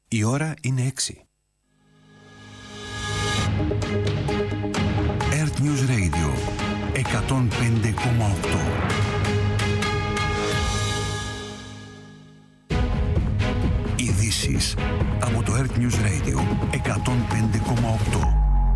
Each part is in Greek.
Η ώρα είναι 6. Earth News Radio 105,8. Ειδήσεις από το Earth News Radio 105,8.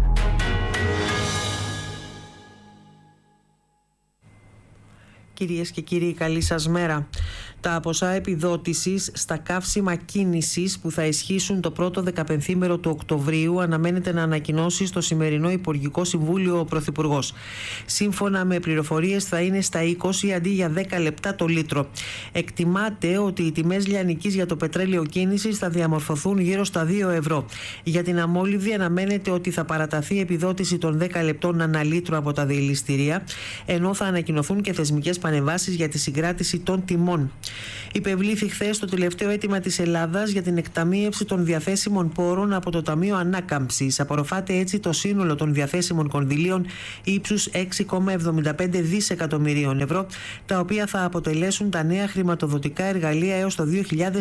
Κυρίες και κύριοι, καλή σας μέρα. Τα ποσά επιδότησης στα καύσιμα κίνησης που θα ισχύσουν το πρώτο δεκαπενθήμερο του Οκτωβρίου αναμένεται να ανακοινώσει στο σημερινό Υπουργικό Συμβούλιο ο Πρωθυπουργός. Σύμφωνα με πληροφορίες θα είναι στα 20 αντί για 10 λεπτά το λίτρο. Εκτιμάται ότι οι τιμές λιανικής για το πετρέλαιο κίνησης θα διαμορφωθούν γύρω στα 2 ευρώ. Για την αμόλυβδη αναμένεται ότι θα παραταθεί η επιδότηση των 10 λεπτών ανά λίτρο από τα διελιστηρία, ενώ θα ανακοινωθούν και θεσμικές πανεμβάσεις για τη συγκράτηση των τιμών. Υπευλήθη χθες το τελευταίο αίτημα της Ελλάδας για την εκταμείευση των διαθέσιμων πόρων από το Ταμείο Ανάκαμψης. Απορροφάται έτσι το σύνολο των διαθέσιμων κονδυλίων ύψους 6,75 δισεκατομμυρίων ευρώ, τα οποία θα αποτελέσουν τα νέα χρηματοδοτικά εργαλεία έως το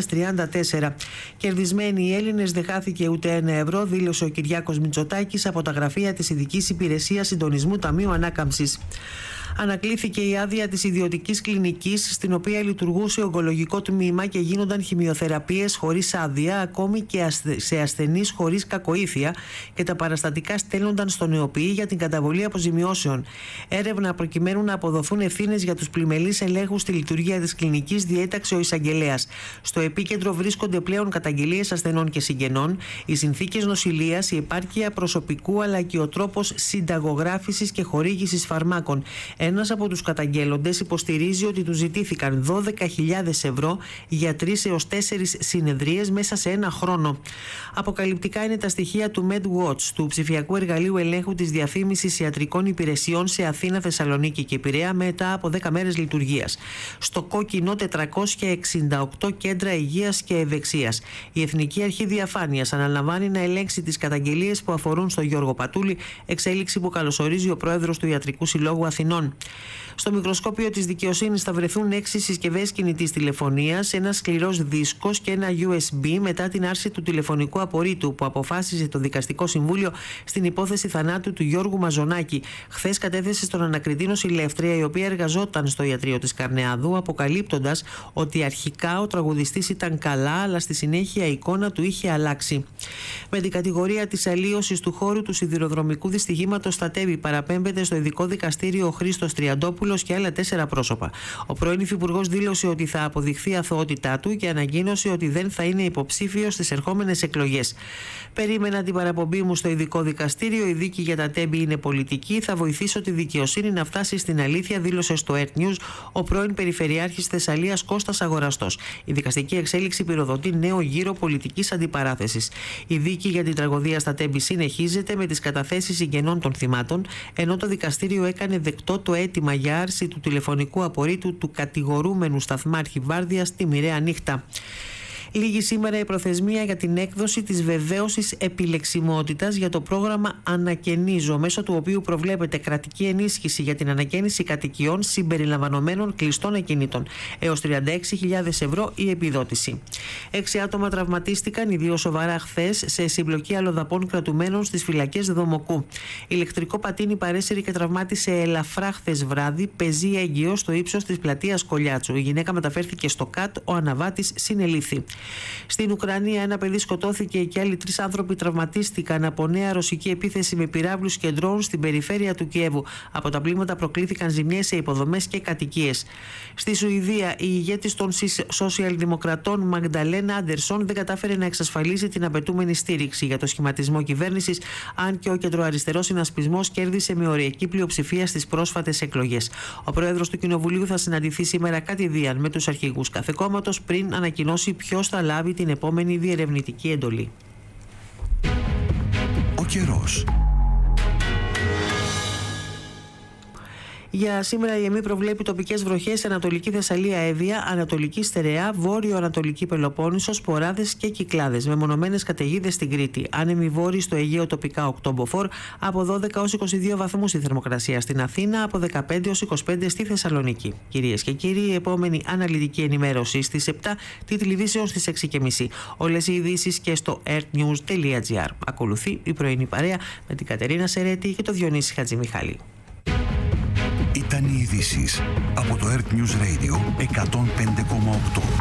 2034. Κερδισμένοι οι Έλληνες δεν χάθηκε ούτε 1 ευρώ, δήλωσε ο Κυριάκος Μητσοτάκης από τα γραφεία της Ειδικής Υπηρεσίας Συντονισμού Ταμείου Ανάκαμψης. Ανακλήθηκε η άδεια της ιδιωτικής κλινικής στην οποία λειτουργούσε ογκολογικό τμήμα και γίνονταν χημειοθεραπείες χωρίς άδεια, ακόμη και σε ασθενείς χωρίς κακοήθεια, και τα παραστατικά στέλνονταν στον ΕΟΠΗ για την καταβολή αποζημιώσεων. Έρευνα προκειμένου να αποδοθούν ευθύνες για τους πλημελείς ελέγχους στη λειτουργία της κλινικής διέταξε ο εισαγγελέας. Στο επίκεντρο βρίσκονται πλέον καταγγελίες ασθενών και συγγενών, οι συνθήκες νοσηλείας, η επάρκεια προσωπικού αλλά και ο τρόπος συνταγογράφησης και χορήγησης φαρμάκων. Ένας από τους καταγγέλλοντες υποστηρίζει ότι του ζητήθηκαν 12.000 ευρώ για 3 έως 4 συνεδρίες μέσα σε ένα χρόνο. Αποκαλυπτικά είναι τα στοιχεία του MedWatch, του ψηφιακού εργαλείου ελέγχου της διαφήμισης ιατρικών υπηρεσιών σε Αθήνα, Θεσσαλονίκη και Πειραιά μετά από 10 μέρες λειτουργίας. Στο κόκκινο 468 κέντρα υγείας και ευεξίας. Η Εθνική Αρχή Διαφάνειας αναλαμβάνει να ελέγξει τις καταγγελίες που αφορούν στον Γιώργο Πατούλη, εξέλιξη που καλωσορίζει ο πρόεδρος του Ιατρικού Συλλόγου Αθηνών. Στο μικροσκόπιο της δικαιοσύνης θα βρεθούν 6 συσκευές κινητής τηλεφωνίας, ένας σκληρός δίσκος και ένα USB μετά την άρση του τηλεφωνικού απορρίτου που αποφάσισε το Δικαστικό Συμβούλιο στην υπόθεση θανάτου του Γιώργου Μαζονάκη. Χθες κατέθεσε στον ανακριτή νοσηλεύτρια, η οποία εργαζόταν στο ιατρείο της Καρνεάδου, αποκαλύπτοντας ότι αρχικά ο τραγουδιστής ήταν καλά, αλλά στη συνέχεια η εικόνα του είχε αλλάξει. Με την κατηγορία της αλλίωσης του χώρου του σιδηροδρομικού δυστυχήματος στα Τέμπη παραπέμπεται στο ειδικό δικαστήριο ο Χρήστος Τριαντόπουλος και άλλα 4 πρόσωπα. Ο πρώην υφυπουργός δήλωσε ότι θα αποδειχθεί η αθωότητά του και ανακοίνωσε ότι δεν θα είναι υποψήφιος στις ερχόμενες εκλογές. Περίμενα την παραπομπή μου στο ειδικό δικαστήριο. Η δίκη για τα Τέμπη είναι πολιτική. Θα βοηθήσω τη δικαιοσύνη να φτάσει στην αλήθεια, δήλωσε στο Earth News ο πρώην Περιφερειάρχης Θεσσαλίας Κώστας Αγοραστός. Η δικαστική εξέλιξη πυροδοτεί νέο γύρο πολιτικής αντιπαράθεσης. Η δίκη για την τραγωδία στα Τέμπη συνεχίζεται με τις καταθέσεις συγγενών των θυμάτων, ενώ το δικαστήριο έκανε δεκτό το αίτημα για άρση του τηλεφωνικού απορρίτου του κατηγορούμενου σταθμάρχη Βάρδιας τη μοιραία νύχτα. Λίγη σήμερα η προθεσμία για την έκδοση της βεβαίωσης επιλεξιμότητας για το πρόγραμμα Ανακαινίζω, μέσω του οποίου προβλέπεται κρατική ενίσχυση για την ανακαίνιση κατοικιών συμπεριλαμβανομένων κλειστών ακινήτων. Έως 36.000 ευρώ η επιδότηση. 6 άτομα τραυματίστηκαν, οι 2 σοβαρά, χθες σε συμπλοκή αλλοδαπών κρατουμένων στις φυλακές Δομοκού. Ηλεκτρικό πατίνι παρέσυρε και τραυμάτισε ελαφρά χθες βράδυ πεζή έγκυο στο ύψος της πλατείας Κολιάτσου. Η γυναίκα μεταφέρθηκε στο ΚΑΤ, ο αναβάτης συνελήφθη. Στην Ουκρανία, ένα παιδί σκοτώθηκε και άλλοι 3 άνθρωποι τραυματίστηκαν από νέα ρωσική επίθεση με πυράβλους και ντρόουν στην περιφέρεια του Κιέβου. Από τα πλήγματα προκλήθηκαν ζημιές σε υποδομές και κατοικίες. Στη Σουηδία, η ηγέτης των σοσιαλδημοκρατών Μαγνταλένα Άντερσον δεν κατάφερε να εξασφαλίσει την απαιτούμενη στήριξη για το σχηματισμό κυβέρνησης, αν και ο κεντροαριστερός συνασπισμός κέρδισε με οριακή πλειοψηφία στις πρόσφατες εκλογές. Ο πρόεδρος του Κοινοβουλίου θα συναντηθεί σήμερα κατηδίαν με τους αρχηγούς κάθε κόμματος πριν ανακοινώσει ποιος θα λάβει την επόμενη διερευνητική εντολή. Ο καιρός. Για σήμερα η ΕΜΗ προβλέπει τοπικές βροχές σε Ανατολική Θεσσαλία, Εύβοια, Ανατολική Στερεά, Βόρειο-Ανατολική Πελοπόννησο, Σποράδες και Κυκλάδες. Μεμονωμένες καταιγίδες στην Κρήτη. Άνεμοι βόρειοι στο Αιγαίο τοπικά 8 μποφόρ, από 12 έως 22 βαθμούς η θερμοκρασία στην Αθήνα, από 15 έως 25 στη Θεσσαλονίκη. Κυρίες και κύριοι, η επόμενη αναλυτική ενημέρωση στις 7, τίτλοι ειδήσεων στις 6:30. Όλες οι ειδήσεις και στο earthnews.gr. Ακολουθεί η πρωινή παρέα με την Κατερίνα Σερέτη και το Διονύση Χατζημιχάλη. Ήταν οι ειδήσεις από το Earth News Radio 105,8.